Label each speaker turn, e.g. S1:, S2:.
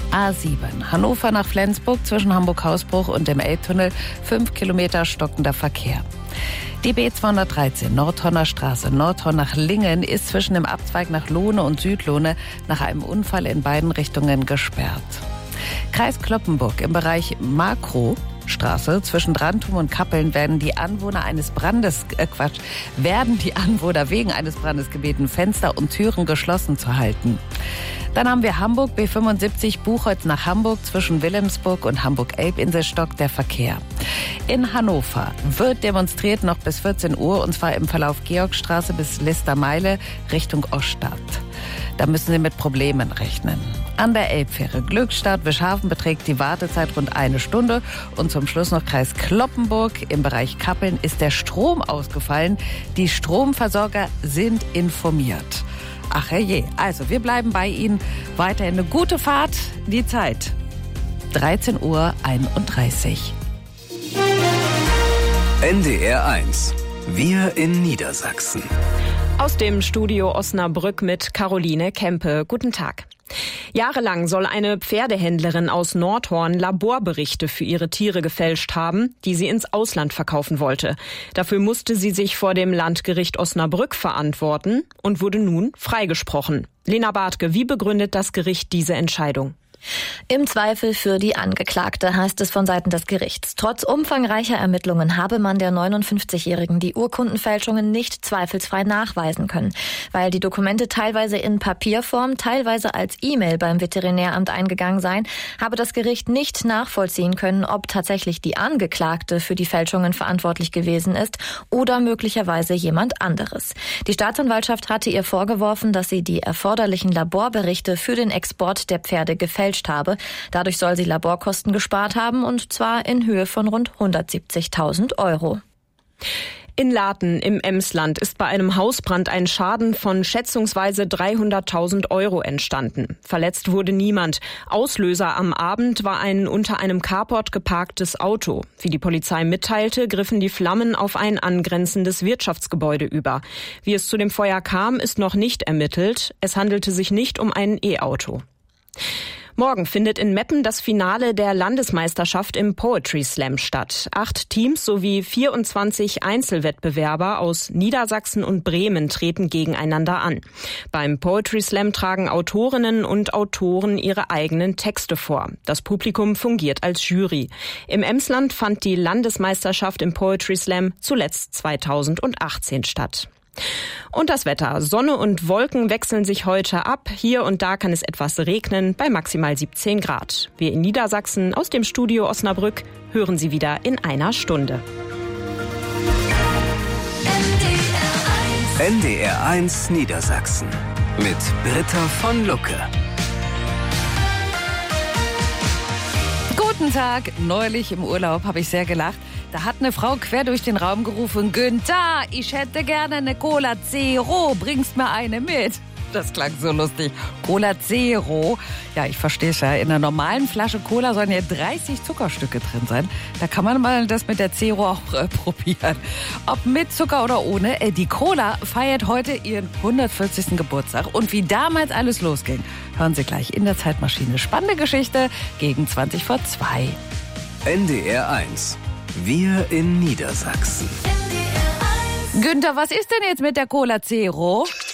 S1: A7, Hannover nach Flensburg zwischen Hamburg-Hausbruch und dem Elbtunnel, 5 Kilometer stockender Verkehr. Die B213 Nordhorner Straße, Nordhorn nach Lingen, ist zwischen dem Abzweig nach Lohne und Südlohne nach einem Unfall in beiden Richtungen gesperrt. Kreis Cloppenburg im Bereich Makrostraße zwischen Drantum und Kappeln werden die Anwohner wegen eines Brandes gebeten, Fenster und Türen geschlossen zu halten. Dann haben wir Hamburg, B75 Buchholz nach Hamburg zwischen Wilhelmsburg und Hamburg-Elbinsel stockt der Verkehr. In Hannover wird demonstriert noch bis 14 Uhr und zwar im Verlauf Georgstraße bis Listermeile Richtung Oststadt. Da müssen Sie mit Problemen rechnen. An der Elbfähre Glückstadt-Wischhafen beträgt die Wartezeit rund 1 Stunde. Und zum Schluss noch Kreis Cloppenburg. Im Bereich Kappeln ist der Strom ausgefallen. Die Stromversorger sind informiert. Ach herrje, also wir bleiben bei Ihnen. Weiterhin eine gute Fahrt. Die Zeit 13:31 Uhr.
S2: NDR 1. Wir in Niedersachsen.
S3: Aus dem Studio Osnabrück mit Caroline Kempe. Guten Tag. Jahrelang soll eine Pferdehändlerin aus Nordhorn Laborberichte für ihre Tiere gefälscht haben, die sie ins Ausland verkaufen wollte. Dafür musste sie sich vor dem Landgericht Osnabrück verantworten und wurde nun freigesprochen. Lena Bartke, wie begründet das Gericht diese Entscheidung?
S4: Im Zweifel für die Angeklagte, heißt es von Seiten des Gerichts. Trotz umfangreicher Ermittlungen habe man der 59-Jährigen die Urkundenfälschungen nicht zweifelsfrei nachweisen können. Weil die Dokumente teilweise in Papierform, teilweise als E-Mail beim Veterinäramt eingegangen seien, habe das Gericht nicht nachvollziehen können, ob tatsächlich die Angeklagte für die Fälschungen verantwortlich gewesen ist oder möglicherweise jemand anderes. Die Staatsanwaltschaft hatte ihr vorgeworfen, dass sie die erforderlichen Laborberichte für den Export der Pferde gefälscht habe. Dadurch soll sie Laborkosten gespart haben, und zwar in Höhe von rund 170.000 €.
S3: In Laten im Emsland ist bei einem Hausbrand ein Schaden von schätzungsweise 300.000 € entstanden. Verletzt wurde niemand. Auslöser am Abend war ein unter einem Carport geparktes Auto. Wie die Polizei mitteilte, griffen die Flammen auf ein angrenzendes Wirtschaftsgebäude über. Wie es zu dem Feuer kam, ist noch nicht ermittelt. Es handelte sich nicht um ein E-Auto. Morgen findet in Meppen das Finale der Landesmeisterschaft im Poetry Slam statt. 8 Teams sowie 24 Einzelwettbewerber aus Niedersachsen und Bremen treten gegeneinander an. Beim Poetry Slam tragen Autorinnen und Autoren ihre eigenen Texte vor. Das Publikum fungiert als Jury. Im Emsland fand die Landesmeisterschaft im Poetry Slam zuletzt 2018 statt. Und das Wetter. Sonne und Wolken wechseln sich heute ab. Hier und da kann es etwas regnen bei maximal 17 Grad. Wir in Niedersachsen aus dem Studio Osnabrück hören Sie wieder in einer Stunde.
S2: NDR 1 Niedersachsen mit Britta von Lucke.
S1: Guten Tag. Neulich im Urlaub habe ich sehr gelacht. Da hat eine Frau quer durch den Raum gerufen: Günther, ich hätte gerne eine Cola Zero, bringst mir eine mit. Das klang so lustig. Cola Zero. Ja, ich verstehe es ja. In einer normalen Flasche Cola sollen ja 30 Zuckerstücke drin sein. Da kann man mal das mit der Zero auch probieren. Ob mit Zucker oder ohne. Die Cola feiert heute ihren 140. Geburtstag. Und wie damals alles losging, hören Sie gleich in der Zeitmaschine. Spannende Geschichte gegen 20 vor 2.
S2: NDR 1. Wir in Niedersachsen.
S1: Günther, was ist denn jetzt mit der Cola Zero?